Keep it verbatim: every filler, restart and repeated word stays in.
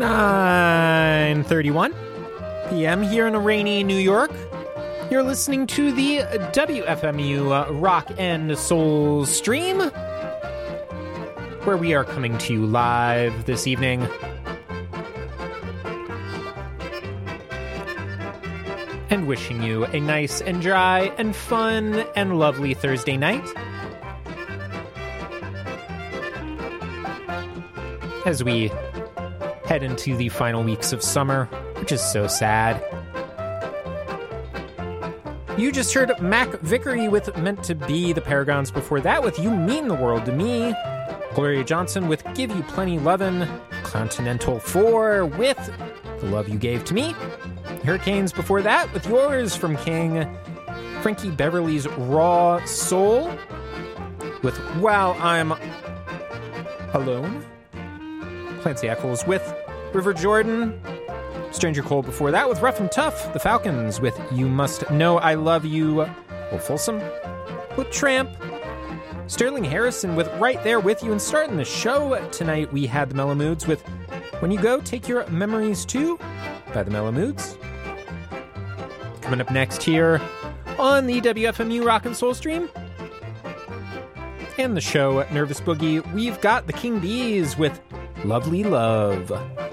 nine thirty-one p.m. here in a rainy New York. You're listening to the W F M U uh, Rock and Soul stream, where we are coming to you live this evening. And wishing you a nice and dry and fun and lovely Thursday night. As we head into the final weeks of summer, which is so sad. You just heard Mac Vickery with Meant to Be, the Paragons before that with You Mean the World to Me, Gloria Johnson with Give You Plenty Lovin', Continental four with The Love You Gave to Me, Hurricanes before that with Yours from King, Frankie Beverly's Raw Soul with While I'm Alone, Clancy Eccles with River Jordan, Stranger Cold before that with Rough and Tough, The Falcons with You Must Know I Love You, Will Folsom with Tramp, Sterling Harrison with Right There With You, and starting the show tonight we had the Mellow Moods with When You Go, Take Your Memories Too by the Mellow Moods. Coming up next here on the W F M U Rock and Soul stream and the show Nervous Boogie, we've got the King Bees with Lovely Love.